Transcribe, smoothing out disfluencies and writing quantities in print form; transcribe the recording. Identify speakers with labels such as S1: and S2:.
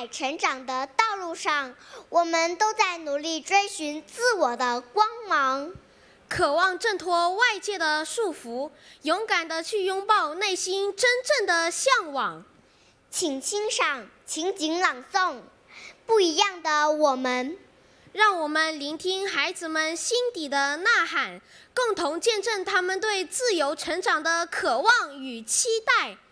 S1: 彩成长的道路上，我们都在努力追寻自我的光芒，
S2: 渴望挣脱外界的束缚，勇敢地去拥抱内心真正的向往。
S1: 请欣赏情景朗诵《不一样的我们》。
S2: 让我们聆听孩子们心底的呐喊，共同见证他们对自由成长的渴望与期待。